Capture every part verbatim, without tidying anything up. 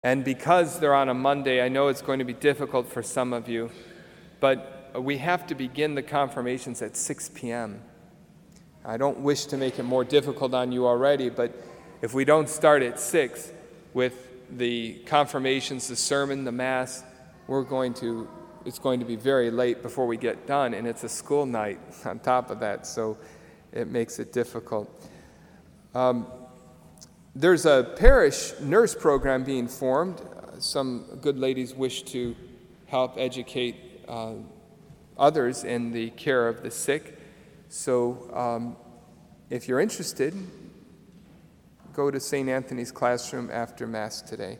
And because they're on a Monday, I know it's going to be difficult for some of you, but we have to begin the confirmations at six p.m. I don't wish to make it more difficult on you already, but if we don't start at six with the confirmations, the sermon, the Mass, we're going to, it's going to be very late before we get done, and it's a school night on top of that, so it makes it difficult. Um, there's a parish nurse program being formed. Uh, some good ladies wish to help educate uh, others in the care of the sick. So um, if you're interested, go to Saint Anthony's classroom after Mass today.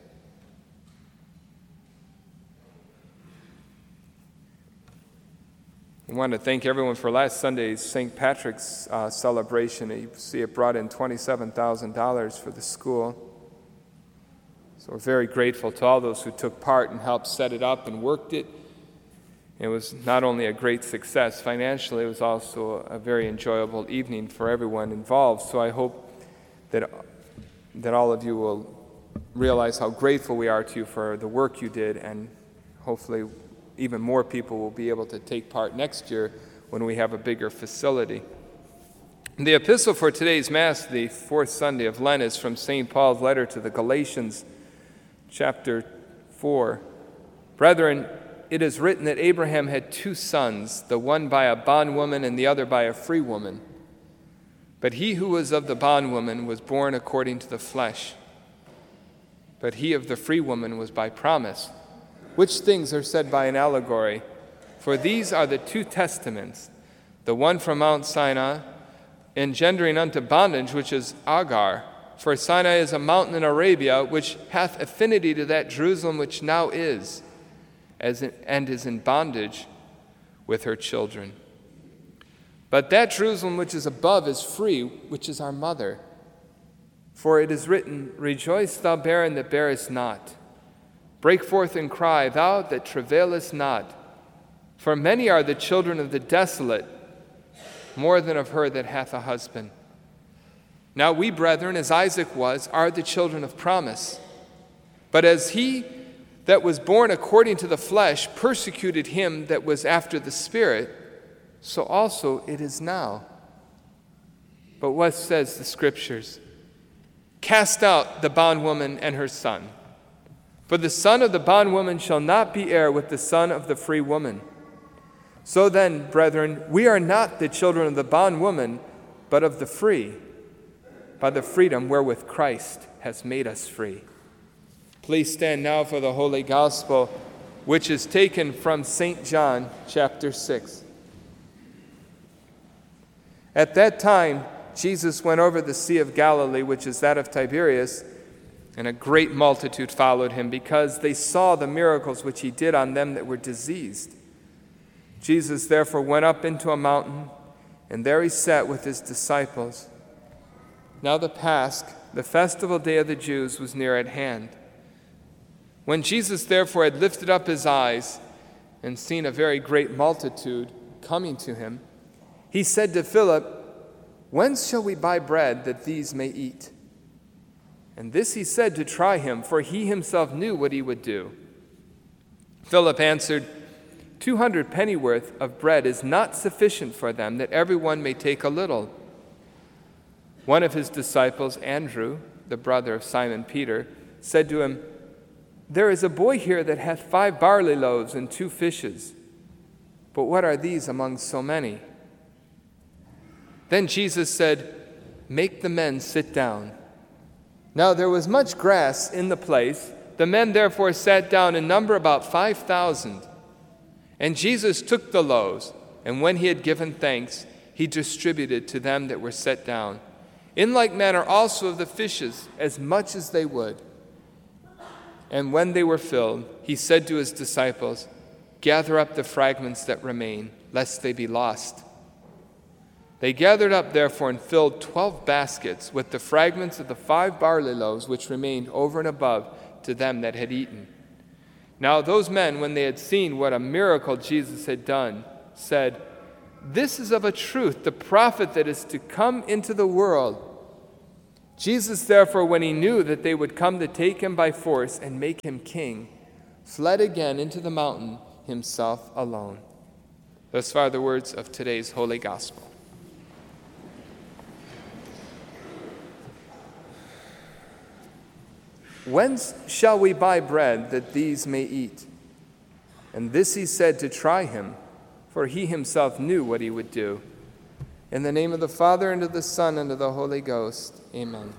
I want to thank everyone for last Sunday's Saint Patrick's uh, celebration. You see it brought in twenty-seven thousand dollars for the school. So we're very grateful to all those who took part and helped set it up and worked it. It was not only a great success financially, it was also a very enjoyable evening for everyone involved. So I hope that, that all of you will realize how grateful we are to you for the work you did, and hopefully even more people will be able to take part next year when we have a bigger facility. The epistle for today's Mass, the fourth Sunday of Lent, is from Saint Paul's letter to the Galatians, chapter four. Brethren, it is written that Abraham had two sons, the one by a bondwoman and the other by a free woman. But he who was of the bondwoman was born according to the flesh, but he of the free woman was by promise, which things are said by an allegory. For these are the two testaments, the one from Mount Sinai, engendering unto bondage, which is Agar. For Sinai is a mountain in Arabia, which hath affinity to that Jerusalem which now is, as in, and is in bondage with her children. But that Jerusalem which is above is free, which is our mother. For it is written, Rejoice, thou barren that bearest not. Break forth and cry, thou that travailest not. For many are the children of the desolate, more than of her that hath a husband. Now we, brethren, as Isaac was, are the children of promise. But as he that was born according to the flesh persecuted him that was after the Spirit, so also it is now. But what says the Scriptures? Cast out the bondwoman and her son. For the son of the bondwoman shall not be heir with the son of the free woman. So then, brethren, we are not the children of the bondwoman, but of the free, by the freedom wherewith Christ has made us free. Please stand now for the Holy Gospel, which is taken from Saint John, chapter six. At that time, Jesus went over the Sea of Galilee, which is that of Tiberias, and a great multitude followed him, because they saw the miracles which he did on them that were diseased. Jesus therefore went up into a mountain, and there he sat with his disciples. Now the Pasch, the festival day of the Jews, was near at hand. When Jesus therefore had lifted up his eyes and seen a very great multitude coming to him, he said to Philip, Whence shall we buy bread that these may eat? And this he said to try him, for he himself knew what he would do. Philip answered, Two hundred pennyworth of bread is not sufficient for them, that everyone may take a little. One of his disciples, Andrew, the brother of Simon Peter, said to him, There is a boy here that hath five barley loaves and two fishes. But what are these among so many? Then Jesus said, Make the men sit down. Now there was much grass in the place. The men therefore sat down in number about five thousand. And Jesus took the loaves, and when he had given thanks, he distributed to them that were set down. In like manner also of the fishes, as much as they would. And when they were filled, he said to his disciples, Gather up the fragments that remain, lest they be lost. They gathered up therefore and filled twelve baskets with the fragments of the five barley loaves which remained over and above to them that had eaten. Now those men, when they had seen what a miracle Jesus had done, said, This is of a truth the prophet that is to come into the world. Jesus, therefore, when he knew that they would come to take him by force and make him king, fled again into the mountain himself alone. Thus far the words of today's Holy Gospel. Whence shall we buy bread that these may eat? And this he said to try him, for he himself knew what he would do. In the name of the Father, and of the Son, and of the Holy Ghost. Amen.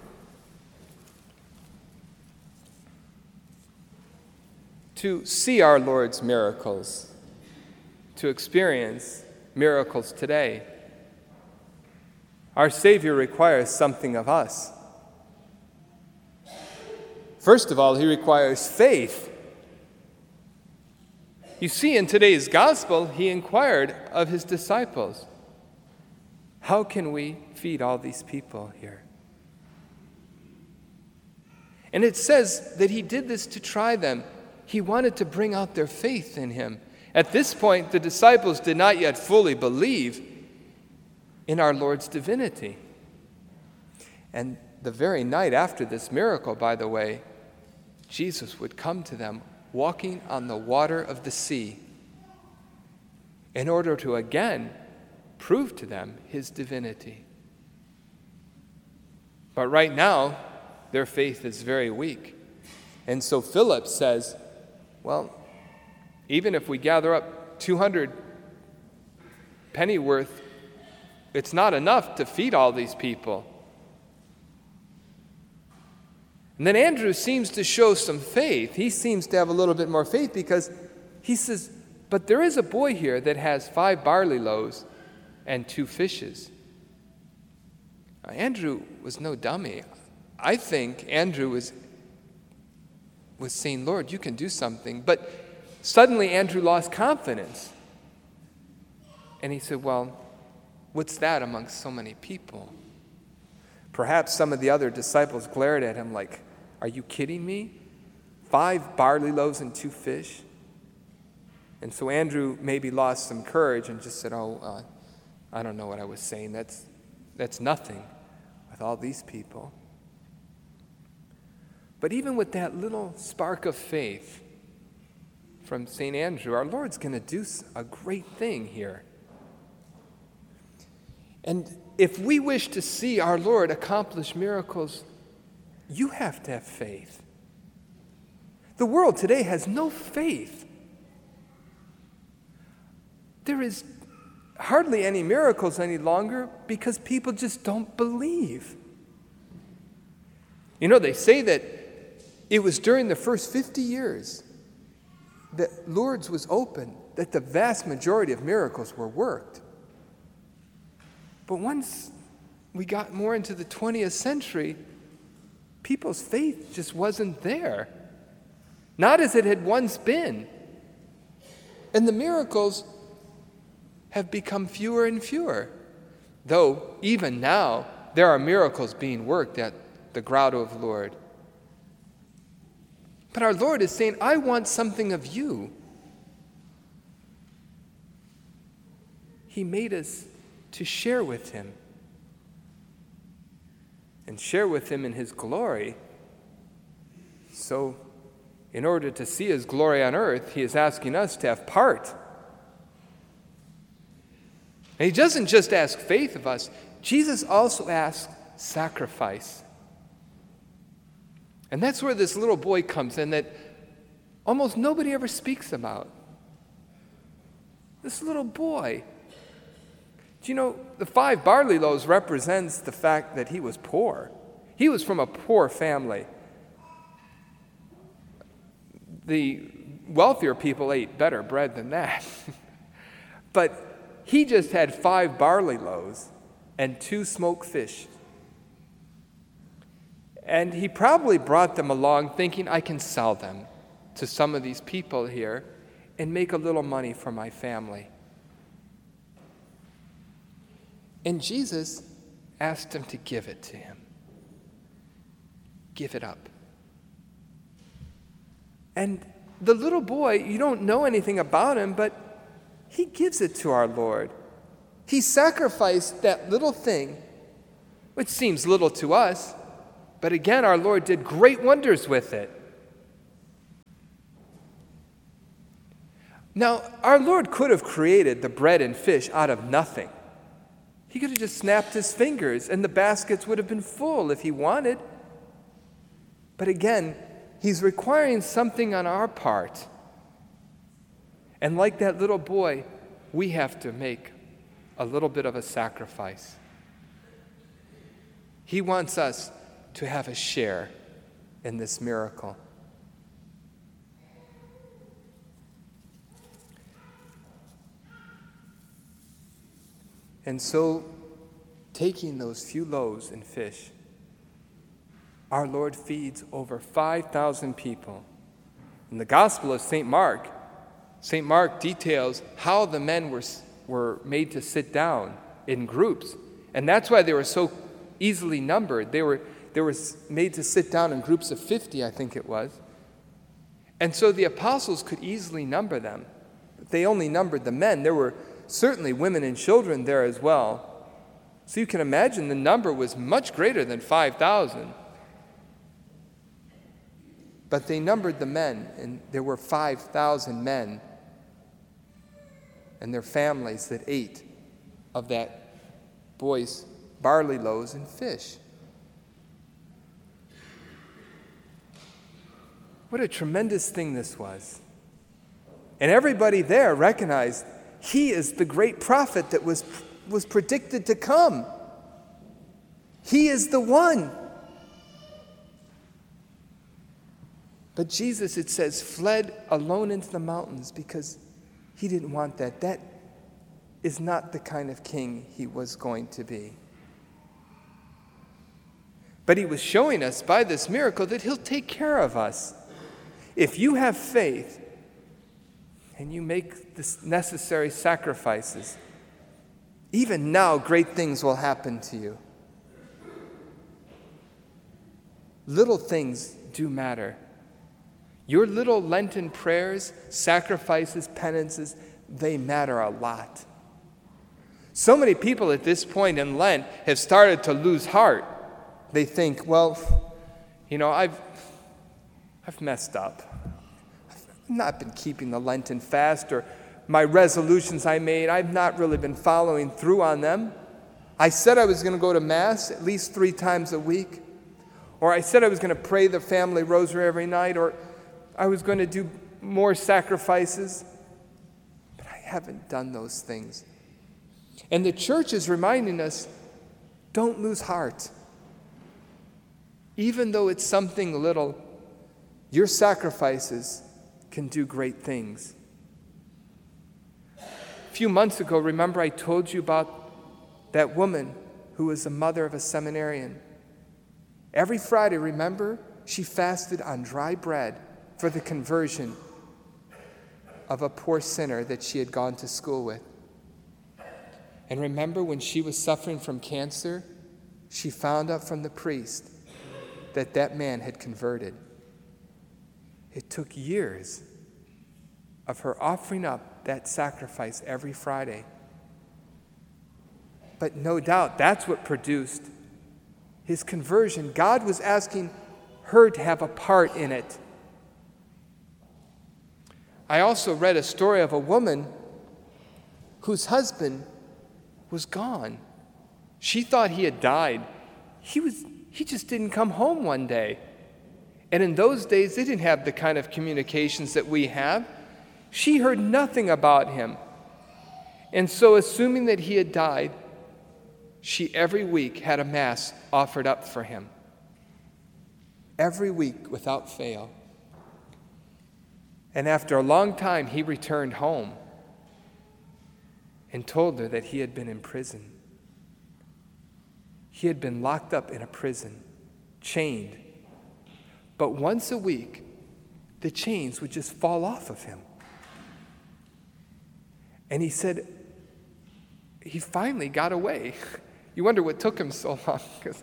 To see our Lord's miracles, to experience miracles today, our Savior requires something of us. First of all, he requires faith. You see, in today's gospel, he inquired of his disciples, how can we feed all these people here? And it says that he did this to try them. He wanted to bring out their faith in him. At this point, the disciples did not yet fully believe in our Lord's divinity. And the very night after this miracle, by the way, Jesus would come to them walking on the water of the sea in order to again prove to them his divinity. But right now, their faith is very weak. And so Philip says, well, even if we gather up two hundred pennyworth, it's not enough to feed all these people. And then Andrew seems to show some faith. He seems to have a little bit more faith because he says, but there is a boy here that has five barley loaves and two fishes. Now, Andrew was no dummy. I think Andrew was, was saying, Lord, you can do something. But suddenly Andrew lost confidence. And he said, well, what's that amongst so many people? Perhaps some of the other disciples glared at him like, are you kidding me? Five barley loaves and two fish? And so Andrew maybe lost some courage and just said, oh, uh, I don't know what I was saying. That's, that's nothing with all these people. But even with that little spark of faith from Saint Andrew, our Lord's going to do a great thing here. And if we wish to see our Lord accomplish miracles, you have to have faith. The world today has no faith. There is hardly any miracles any longer because people just don't believe. You know, they say that it was during the first fifty years that Lourdes was open that the vast majority of miracles were worked. But once we got more into the twentieth century, people's faith just wasn't there. Not as it had once been. And the miracles have become fewer and fewer. Though, even now, there are miracles being worked at the Grotto of Lourdes. But our Lord is saying, I want something of you. He made us to share with him. And share with him in his glory. So, in order to see his glory on earth, he is asking us to have part. And he doesn't just ask faith of us. Jesus also asks sacrifice. And that's where this little boy comes in that almost nobody ever speaks about. This little boy. Do you know, the five barley loaves represents the fact that he was poor. He was from a poor family. The wealthier people ate better bread than that. But he just had five barley loaves and two smoked fish. And he probably brought them along thinking, I can sell them to some of these people here and make a little money for my family. And Jesus asked him to give it to him. Give it up. And the little boy, you don't know anything about him, but he gives it to our Lord. He sacrificed that little thing, which seems little to us, But again, our Lord did great wonders with it. Now, our Lord could have created the bread and fish out of nothing. He could have just snapped his fingers and the baskets would have been full if he wanted. But again, he's requiring something on our part. And like that little boy, we have to make a little bit of a sacrifice. He wants us to have a share in this miracle. And so, taking those few loaves and fish, our Lord feeds over five thousand people. In the Gospel of Saint Mark, Saint Mark details how the men were, were made to sit down in groups. And that's why they were so easily numbered. They were, they were made to sit down in groups of fifty, I think it was. And so the apostles could easily number them. But they only numbered the men. There were certainly women and children there as well. So you can imagine the number was much greater than five thousand. But they numbered the men, and there were five thousand men and their families that ate of that boy's barley loaves and fish. What a tremendous thing this was. And everybody there recognized he is the great prophet that was, was predicted to come. He is the one. But Jesus, it says, fled alone into the mountains because he didn't want that. That is not the kind of king he was going to be. But he was showing us by this miracle that he'll take care of us. If you have faith and you make the necessary sacrifices, even now great things will happen to you. Little things do matter. Your little Lenten prayers, sacrifices, penances, they matter a lot. So many people at this point in Lent have started to lose heart. They think, well, you know, I've, I've messed up. I've not been keeping the Lenten fast, or my resolutions I made, I've not really been following through on them. I said I was going to go to Mass at least three times a week, or I said I was going to pray the family rosary every night, or I was going to do more sacrifices, but I haven't done those things. And the church is reminding us, don't lose heart. Even though it's something little, your sacrifices can do great things. A few months ago, remember I told you about that woman who was the mother of a seminarian. Every Friday, remember, she fasted on dry bread for the conversion of a poor sinner that she had gone to school with. And remember when she was suffering from cancer, she found out from the priest that that man had converted. It took years of her offering up that sacrifice every Friday. But no doubt that's what produced his conversion. God was asking her to have a part in it. I also read a story of a woman whose husband was gone. She thought he had died. He was he just didn't come home one day. And in those days, they didn't have the kind of communications that we have. She heard nothing about him. And so, assuming that he had died, she every week had a Mass offered up for him. Every week without fail. And after a long time, he returned home and told her that he had been in prison. He had been locked up in a prison, chained. But once a week, the chains would just fall off of him. And he said he finally got away. You wonder what took him so long.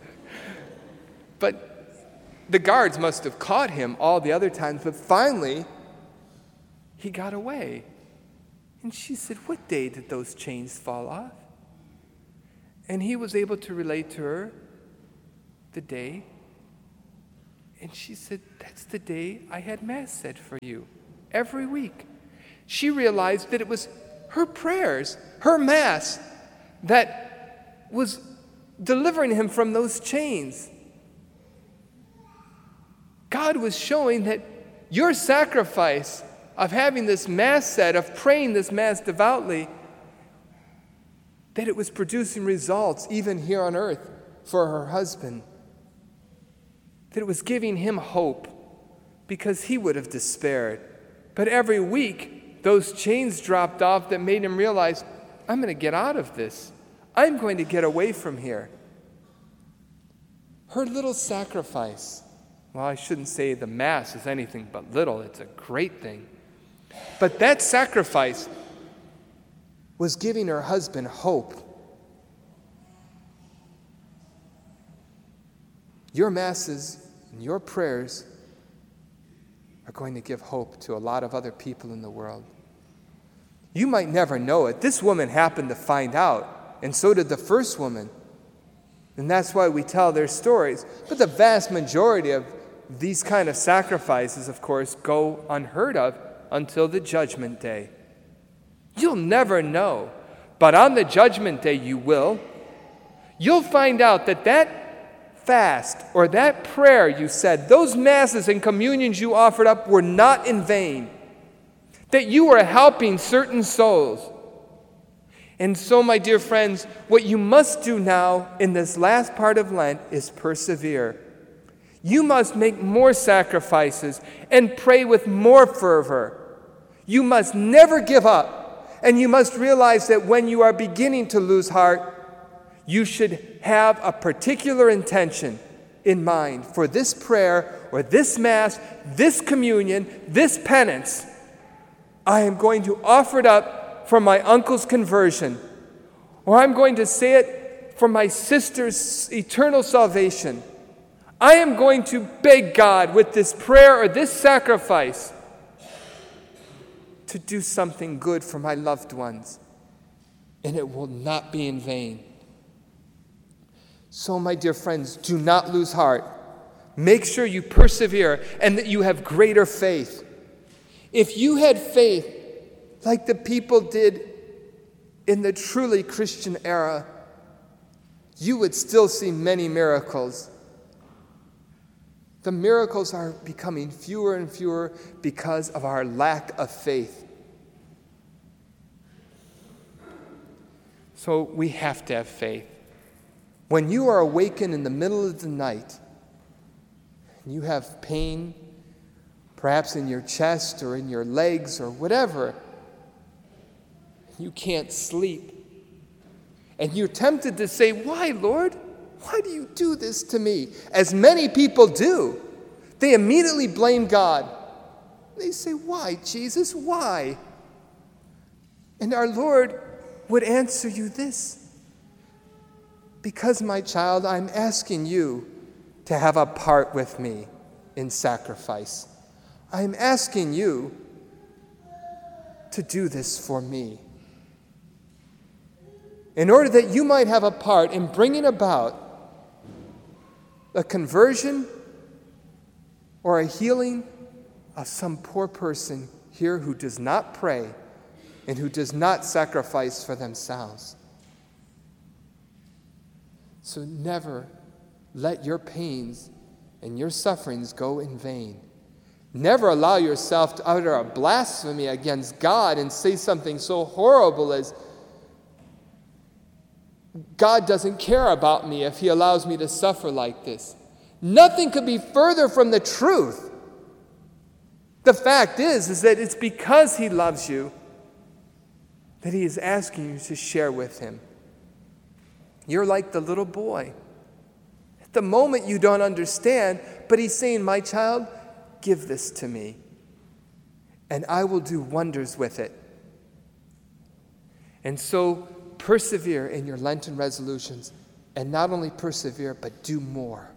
But the guards must have caught him all the other times, but finally, he got away. And she said, what day did those chains fall off? And he was able to relate to her the day And she said, that's the day I had Mass said for you, every week. She realized that it was her prayers, her Mass, that was delivering him from those chains. God was showing that your sacrifice of having this Mass said, of praying this Mass devoutly, that it was producing results even here on earth for her husband. That it was giving him hope because he would have despaired. But every week, those chains dropped off that made him realize, I'm going to get out of this. I'm going to get away from here. Her little sacrifice, well, I shouldn't say the Mass is anything but little. It's a great thing. But that sacrifice was giving her husband hope. Your Masses and your prayers are going to give hope to a lot of other people in the world. You might never know it. This woman happened to find out, and so did the first woman. And that's why we tell their stories. But the vast majority of these kind of sacrifices, of course, go unheard of until the judgment day. You'll never know, but on the judgment day you will. You'll find out that that fast or that prayer you said, those Masses and communions you offered up were not in vain, that you were helping certain souls. And so, my dear friends, what you must do now in this last part of Lent is persevere. You must make more sacrifices and pray with more fervor. You must never give up, and you must realize that when you are beginning to lose heart, you should have a particular intention in mind for this prayer or this Mass, this communion, this penance. I am going to offer it up for my uncle's conversion, or I'm going to say it for my sister's eternal salvation. I am going to beg God with this prayer or this sacrifice to do something good for my loved ones, and it will not be in vain. So, my dear friends, do not lose heart. Make sure you persevere and that you have greater faith. If you had faith like the people did in the truly Christian era, you would still see many miracles. The miracles are becoming fewer and fewer because of our lack of faith. So we have to have faith. When you are awakened in the middle of the night, and you have pain, perhaps in your chest or in your legs or whatever, you can't sleep, and you're tempted to say, why, Lord? Why do you do this to me? As many people do. They immediately blame God. They say, why, Jesus? Why? And our Lord would answer you this. Because, my child, I'm asking you to have a part with me in sacrifice. I'm asking you to do this for me. In order that you might have a part in bringing about a conversion or a healing of some poor person here who does not pray and who does not sacrifice for themselves. So never let your pains and your sufferings go in vain. Never allow yourself to utter a blasphemy against God and say something so horrible as, God doesn't care about me if he allows me to suffer like this. Nothing could be further from the truth. The fact is, is that it's because he loves you that he is asking you to share with him. You're like the little boy. At the moment you don't understand, but he's saying, my child, give this to me, and I will do wonders with it. And so, persevere in your Lenten resolutions, and not only persevere, but do more.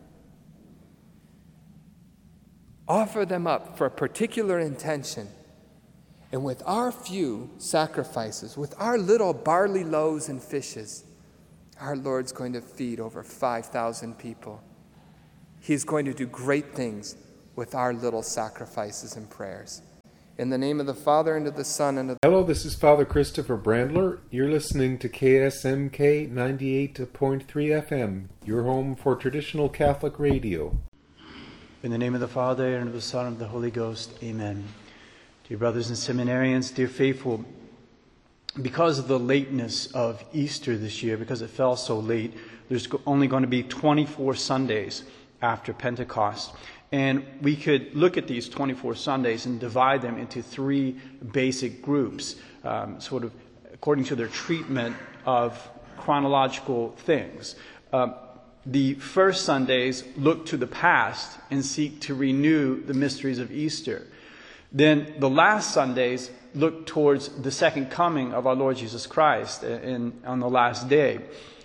Offer them up for a particular intention. And with our few sacrifices, with our little barley loaves and fishes, our Lord's going to feed over five thousand people. He's going to do great things with our little sacrifices and prayers. In the name of the Father, and of the Son, and of the... Hello, this is Father Christopher Brandler. You're listening to K S M K ninety-eight point three F M, your home for traditional Catholic radio. In the name of the Father, and of the Son, and of the Holy Ghost, amen. Dear brothers and seminarians, dear faithful, because of the lateness of Easter this year, because it fell so late, there's only going to be twenty-four Sundays after Pentecost. And we could look at these twenty-four Sundays and divide them into three basic groups, um, sort of according to their treatment of chronological things. Um, the first Sundays look to the past and seek to renew the mysteries of Easter. Then the last Sundays look towards the second coming of our Lord Jesus Christ in, on the last day.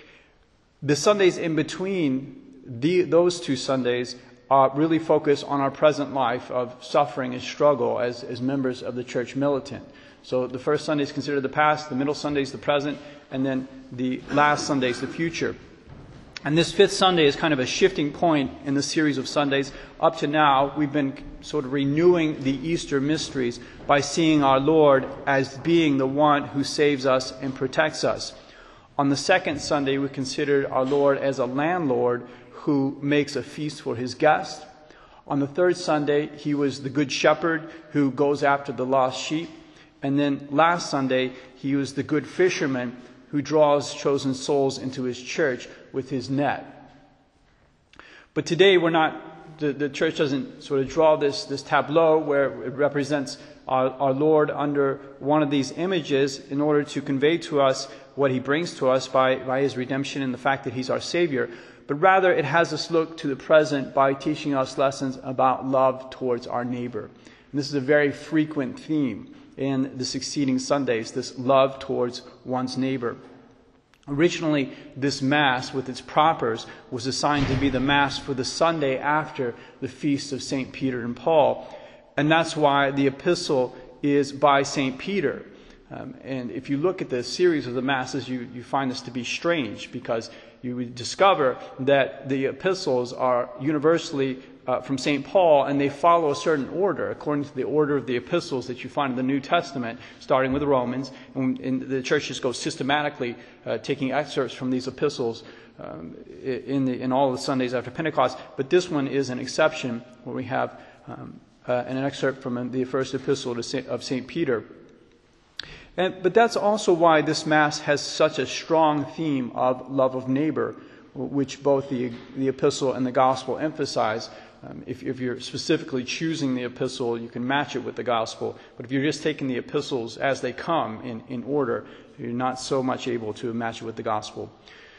The Sundays in between the, those two Sundays uh, really focus on our present life of suffering and struggle as, as members of the church militant. So the first Sunday is considered the past, the middle Sunday is the present, and then the last Sunday is the future. And this fifth Sunday is kind of a shifting point in the series of Sundays. Up to now, we've been sort of renewing the Easter mysteries by seeing our Lord as being the one who saves us and protects us. On the second Sunday, we considered our Lord as a landlord who makes a feast for his guests. On the third Sunday, he was the good shepherd who goes after the lost sheep. And then last Sunday, he was the good fisherman who draws chosen souls into his church with his net. But today, we're not, the, the church doesn't sort of draw this, this tableau where it represents our, our Lord under one of these images in order to convey to us what he brings to us by, by his redemption and the fact that he's our Savior. But rather, it has us look to the present by teaching us lessons about love towards our neighbor. And this is a very frequent theme in the succeeding Sundays, this love towards one's neighbor. Originally, this Mass, with its propers, was assigned to be the Mass for the Sunday after the feast of Saint Peter and Paul. And that's why the epistle is by Saint Peter. Um, and if you look at the series of the Masses, you, you find this to be strange, because you would discover that the epistles are universally uh, from Saint Paul, and they follow a certain order, according to the order of the epistles that you find in the New Testament, starting with the Romans. And, and the church just goes systematically uh, taking excerpts from these epistles um, in, the, in all the Sundays after Pentecost. But this one is an exception, where we have um, uh, an excerpt from the first epistle to Saint, of Saint Peter. And, but that's also why this Mass has such a strong theme of love of neighbor, which both the, the epistle and the gospel emphasize. Um, if, if you're specifically choosing the epistle, you can match it with the gospel. But if you're just taking the epistles as they come in, in order, you're not so much able to match it with the gospel.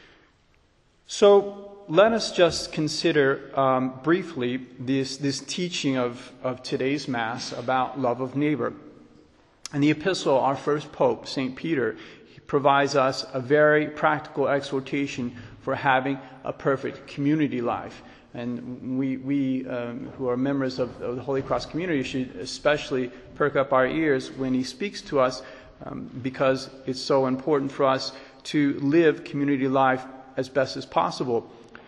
So let us just consider um, briefly this, this teaching of, of today's Mass about love of neighbor. In the epistle, our first pope, Saint Peter, he provides us a very practical exhortation for having a perfect community life. And we, we um, who are members of, of the Holy Cross community should especially perk up our ears when he speaks to us, um, because it's so important for us to live community life as best as possible.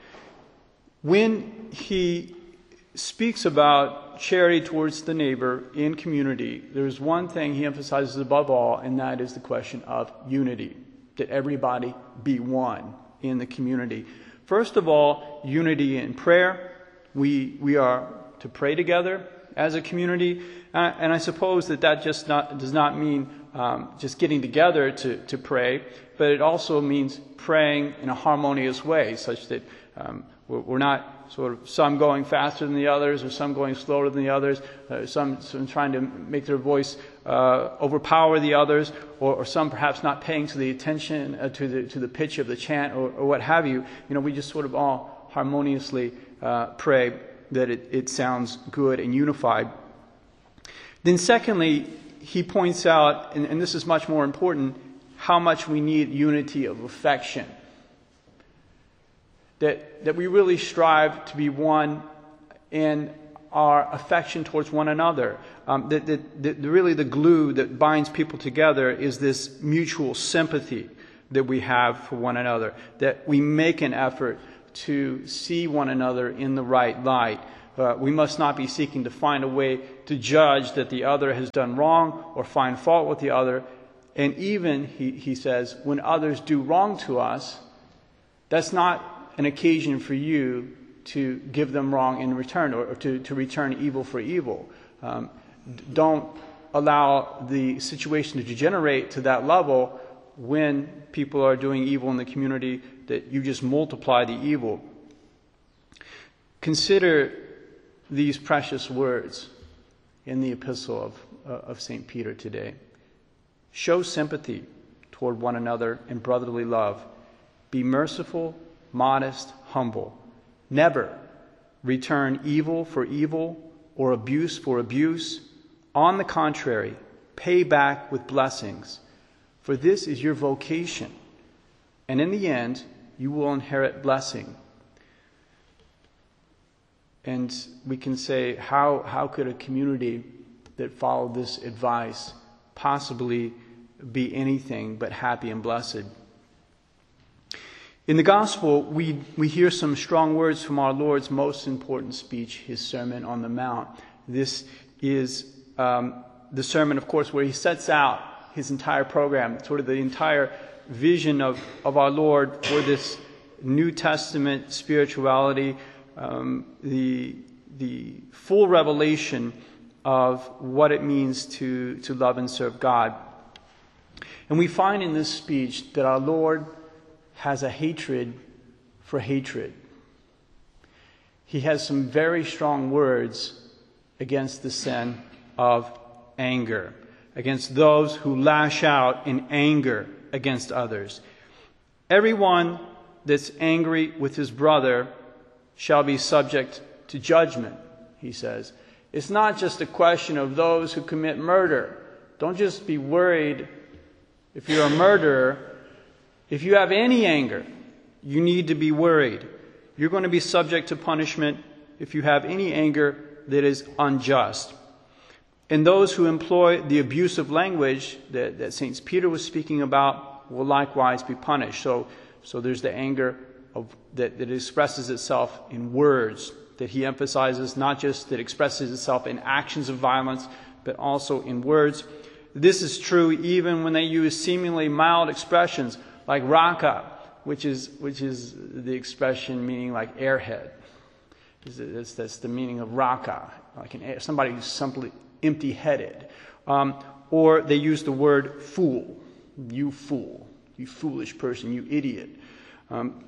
When he speaks about charity towards the neighbor in community, there's one thing he emphasizes above all, and that is the question of unity, that everybody be one in the community. First of all, unity in prayer. We we are to pray together as a community, uh, and I suppose that that just not does not mean um, just getting together to, to pray, but it also means praying in a harmonious way, such that um, we're, we're not sort of some going faster than the others, or some going slower than the others, uh, some, some trying to make their voice uh, overpower the others, or, or some perhaps not paying to the attention uh, to the to the pitch of the chant, or, or what have you. You know, we just sort of all harmoniously uh, pray that it, it sounds good and unified. Then secondly, he points out, and, and this is much more important, how much we need unity of affection. That, that we really strive to be one in our affection towards one another. Um, that, that, that really the glue that binds people together is this mutual sympathy that we have for one another. That we make an effort to see one another in the right light. Uh, we must not be seeking to find a way to judge that the other has done wrong or find fault with the other. And even, he, he says, when others do wrong to us, that's not an occasion for you to give them wrong in return, or, or to, to return evil for evil. Um, don't allow the situation to degenerate to that level when people are doing evil in the community, that you just multiply the evil. Consider these precious words in the epistle of, uh, of Saint Peter today. Show sympathy toward one another in brotherly love. Be merciful, modest, humble. Never return evil for evil or abuse for abuse. On the contrary, pay back with blessings. For this is your vocation, and in the end, you will inherit blessing. And we can say, how, how could a community that followed this advice possibly be anything but happy and blessed? In the Gospel, we, we hear some strong words from our Lord's most important speech, his Sermon on the Mount. This is um, the sermon, of course, where he sets out his entire program, sort of the entire vision of, of our Lord for this New Testament spirituality, um, the, the full revelation of what it means to, to love and serve God. And we find in this speech that our Lord has a hatred for hatred. He has some very strong words against the sin of anger, against those who lash out in anger against others. Everyone that's angry with his brother shall be subject to judgment, he says. It's not just a question of those who commit murder. Don't just be worried if you're a murderer. If you have any anger, you need to be worried. You're going to be subject to punishment if you have any anger that is unjust. And those who employ the abusive language that, that Saint Peter was speaking about will likewise be punished. So, so there's the anger of, that, that expresses itself in words, that he emphasizes, not just that expresses itself in actions of violence, but also in words. This is true even when they use seemingly mild expressions like raka, which is which is the expression meaning like airhead. That's, that's the meaning of raka, like an, somebody who's simply empty-headed. Um, or they use the word fool. You fool. You foolish person. You idiot. Um,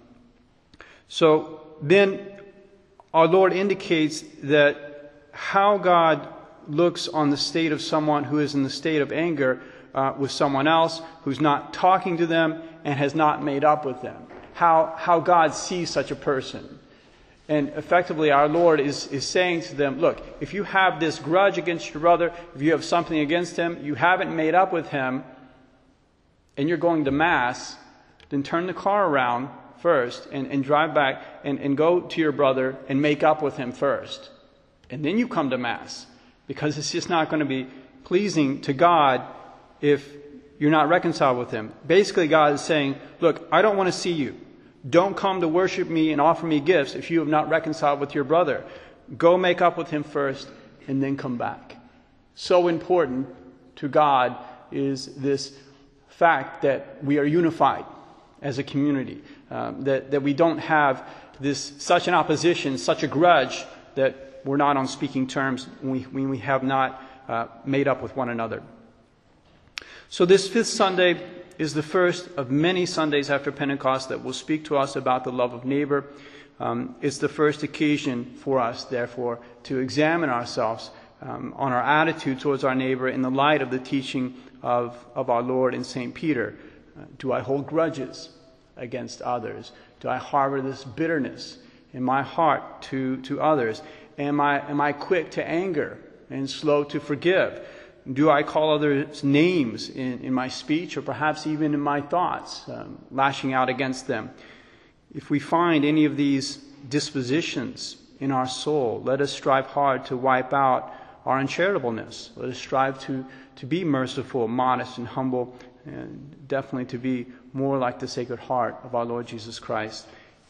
so then our Lord indicates that how God looks on the state of someone who is in the state of anger uh, with someone else, who's not talking to them and has not made up with them. How, how God sees such a person. And effectively, our Lord is, is saying to them, look, if you have this grudge against your brother, if you have something against him, you haven't made up with him, and you're going to Mass, then turn the car around first and, and drive back and, and go to your brother and make up with him first. And then you come to Mass. Because it's just not going to be pleasing to God if you're not reconciled with him. Basically, God is saying, look, I don't want to see you. Don't come to worship me and offer me gifts if you have not reconciled with your brother. Go make up with him first and then come back. So important to God is this fact that we are unified as a community. Um, that, that we don't have this such an opposition, such a grudge that we're not on speaking terms when we, when we have not uh, made up with one another. So this fifth Sunday is the first of many Sundays after Pentecost that will speak to us about the love of neighbor. Um, it's the first occasion for us, therefore, to examine ourselves um, on our attitude towards our neighbor in the light of the teaching of, of our Lord in Saint Peter. Uh, do I hold grudges against others? Do I harbor this bitterness in my heart to, to others? Am I, am I quick to anger and slow to forgive? Do I call others names in, in my speech or perhaps even in my thoughts, um, lashing out against them? If we find any of these dispositions in our soul, let us strive hard to wipe out our uncharitableness. Let us strive to, to be merciful, modest, and humble, and definitely to be more like the Sacred Heart of our Lord Jesus Christ.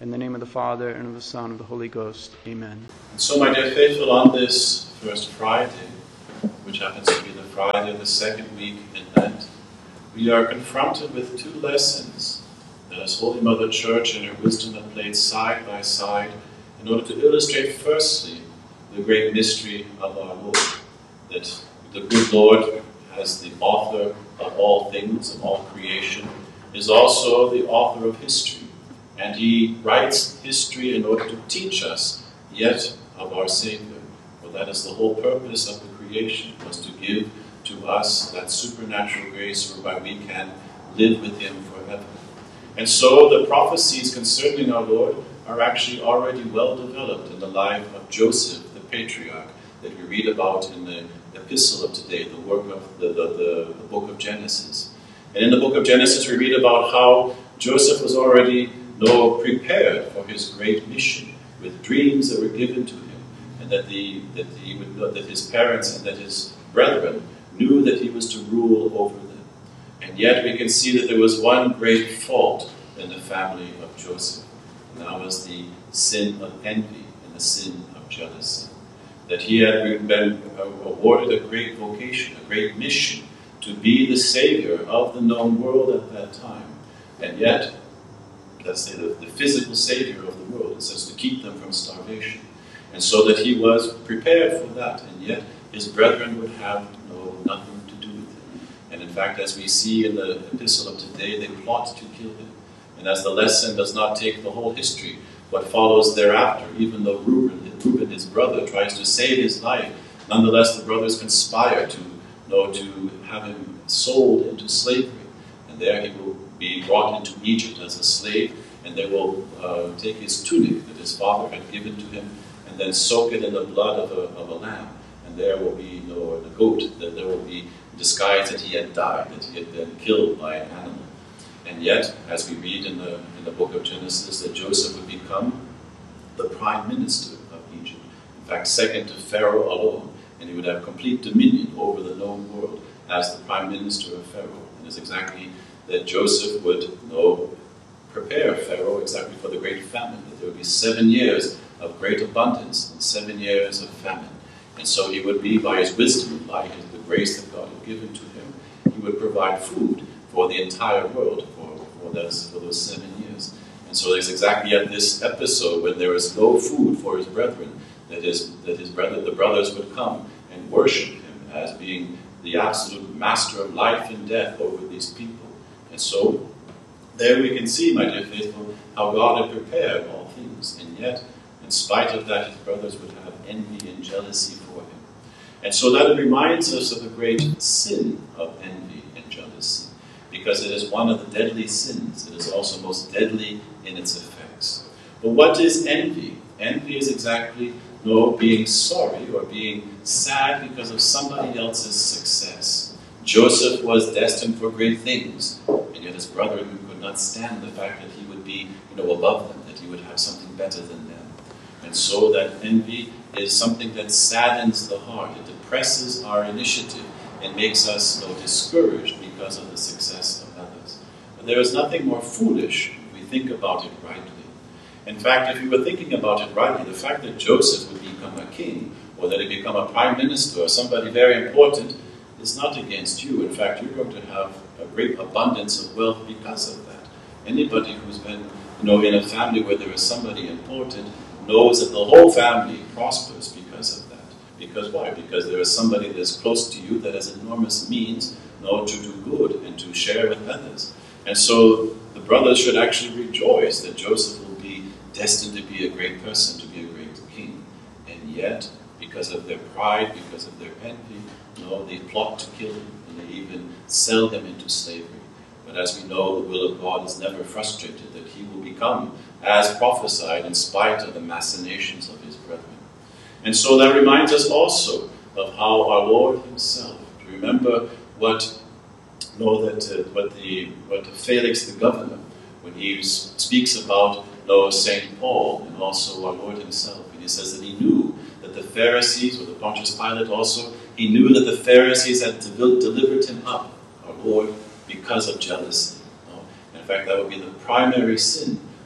In the name of the Father, and of the Son, and of the Holy Ghost. Amen. And so, my dear faithful, on this first Friday, which happens to be the Friday of the second week in Lent, we are confronted with two lessons that as Holy Mother Church in her wisdom have played side by side in order to illustrate firstly the great mystery of our Lord, that the good Lord, as the author of all things, of all creation, is also the author of history. And he writes history in order to teach us yet of our Savior. For that is the whole purpose of the creation, was to give to us that supernatural grace whereby we can live with him forever. And so the prophecies concerning our Lord are actually already well developed in the life of Joseph, the patriarch, that we read about in the epistle of today, the work of the, the, the, the book of Genesis. And in the book of Genesis we read about how Joseph was already no, prepared for his great mission with dreams that were given to him, and that the that he would know that his parents and that his brethren knew that he was to rule over them. And yet we can see that there was one great fault in the family of Joseph, and that was the sin of envy and the sin of jealousy. That he had been awarded a great vocation, a great mission, to be the savior of the known world at that time. And yet, let's say the, the physical savior of the world, it says to keep them from starvation. And so that he was prepared for that, and yet his brethren would have no nothing to do with him. And in fact, as we see in the epistle of today, they plot to kill him. And as the lesson does not take the whole history, what follows thereafter, even though Reuben, Reuben his brother, tries to save his life, nonetheless the brothers conspire to, you know, to have him sold into slavery. And there he will be brought into Egypt as a slave, and they will uh, take his tunic that his father had given to him, and then soak it in the blood of a, of a lamb. And there will be, you know, the goat, that there will be disguised that he had died, that he had been killed by an animal. And yet, as we read in the, in the book of Genesis, that Joseph would become the prime minister of Egypt. In fact, second to Pharaoh alone, and he would have complete dominion over the known world as the prime minister of Pharaoh. And it's exactly that Joseph would, you know, prepare Pharaoh exactly for the great famine, that there would be seven years of great abundance and seven years of famine. And so he would be, by his wisdom, by his, the grace that God had given to him, he would provide food for the entire world for, for, those, for those seven years. And so there's exactly at this episode when there is no food for his brethren, that his, that his brother, the brothers would come and worship him as being the absolute master of life and death over these people. And so there we can see, my dear faithful, how God had prepared all things. And yet, in spite of that, his brothers would have envy and jealousy for him. And so that reminds us of the great sin of envy and jealousy, because it is one of the deadly sins. It is also most deadly in its effects. But what is envy? Envy is exactly, you know, being sorry or being sad because of somebody else's success. Joseph was destined for great things, and yet his brethren could not stand the fact that he would be, you know, above them, that he would have something better than them. And so that envy is something that saddens the heart. It depresses our initiative and makes us, you know, discouraged because of the success of others. But there is nothing more foolish if we think about it rightly. In fact, if we were thinking about it rightly, the fact that Joseph would become a king, or that he become a prime minister, or somebody very important, is not against you. In fact, you're going to have a great abundance of wealth because of that. Anybody who's been, you know, in a family where there is somebody important knows that the whole family prospers because of that. Because why? Because there is somebody that is close to you that has enormous means, you know, to do good and to share with others. And so the brothers should actually rejoice that Joseph will be destined to be a great person, to be a great king. And yet, because of their pride, because of their envy, you know, they plot to kill him, and they even sell him into slavery. But as we know, the will of God is never frustrated, that he will become as prophesied in spite of the machinations of his brethren. And so that reminds us also of how our Lord himself, to remember what, know that uh, what the what Felix the governor, when he speaks about, you know, Saint Paul and also our Lord himself, and he says that he knew that the Pharisees, or the Pontius Pilate also, he knew that the Pharisees had delivered him up, our Lord, because of jealousy. You know? In fact, that would be the primary sin,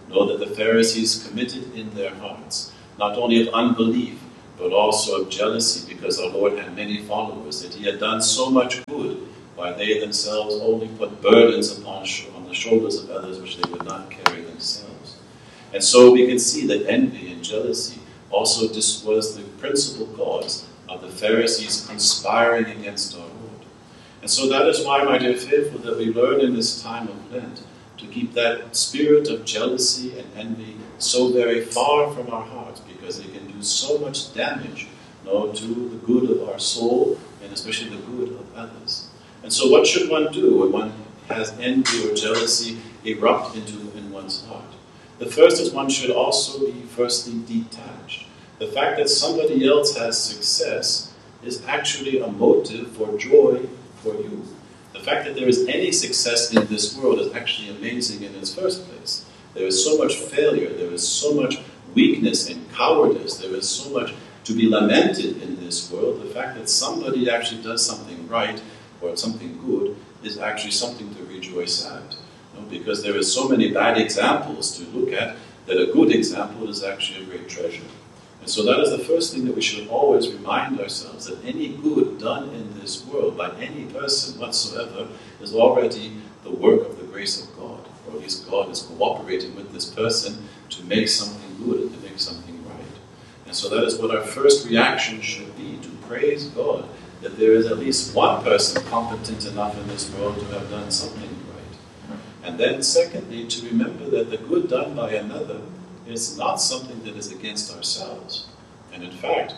know that the Pharisees committed in their hearts, not only of unbelief, but also of jealousy, because our Lord had many followers, that he had done so much good, while they themselves only put burdens upon on the shoulders of others which they would not carry themselves. And so we can see that envy and jealousy also this was the principal cause of the Pharisees conspiring against our Lord. And so that is why, my dear faithful, that we learn in this time of Lent to keep that spirit of jealousy and envy so very far from our hearts, because it can do so much damage, you know, to the good of our soul and especially the good of others. And so what should one do when one has envy or jealousy erupt into in one's heart? The first is one should also be firstly detached. The fact that somebody else has success is actually a motive for joy for you. The fact that there is any success in this world is actually amazing in its first place. There is so much failure, there is so much weakness and cowardice, there is so much to be lamented in this world. The fact that somebody actually does something right or something good is actually something to rejoice at. You know, because there is so many bad examples to look at that a good example is actually a great treasure. And so that is the first thing that we should always remind ourselves, that any good done in this world by any person whatsoever is already the work of the grace of God. Or at least God is cooperating with this person to make something good and to make something right. And so that is what our first reaction should be, to praise God that there is at least one person competent enough in this world to have done something right. And then secondly, to remember that the good done by another is not something that is against ourselves. And in fact,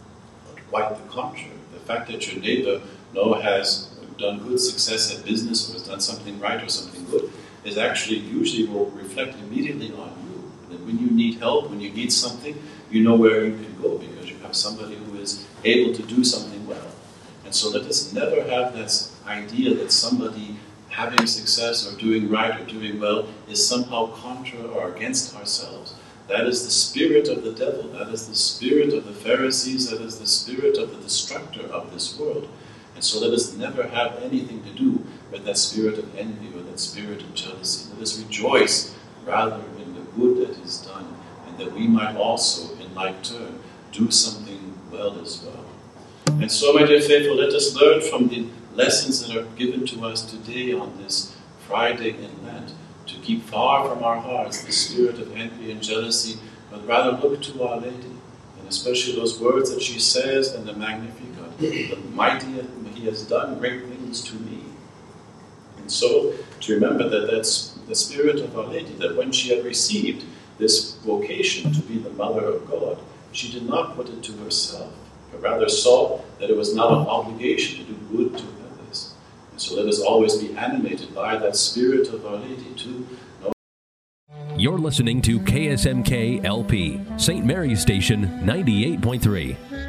quite the contrary. The fact that your neighbor you know, has done good success at business or has done something right or something good is actually usually will reflect immediately on you. That when you need help, when you need something, you know where you can go because you have somebody who is able to do something well. And so let us never have this idea that somebody having success or doing right or doing well is somehow contra or against ourselves. That is the spirit of the devil. That is the spirit of the Pharisees. That is the spirit of the destructor of this world. And so let us never have anything to do with that spirit of envy or that spirit of jealousy. Let us rejoice rather in the good that is done, and that we might also, in like turn, do something well as well. And so, my dear faithful, let us learn from the lessons that are given to us today on this Friday in Lent, to keep far from our hearts the spirit of envy and jealousy, but rather look to Our Lady, and especially those words that she says in the Magnificat, the mighty he has done great things to me. And so, to remember that that's the spirit of Our Lady, that when she had received this vocation to be the Mother of God, she did not put it to herself, but rather saw that it was not an obligation to do good to others. And so let us always be animated by that spirit of Our Lady to know. You're listening to K S M K L P, Saint Mary's Station ninety-eight point three.